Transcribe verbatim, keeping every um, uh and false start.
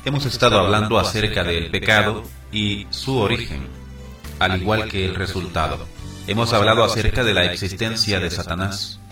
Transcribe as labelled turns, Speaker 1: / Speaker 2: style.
Speaker 1: Hemos estado hablando acerca del pecado y su origen, al igual que el resultado. Hemos hablado acerca de la existencia de Satanás,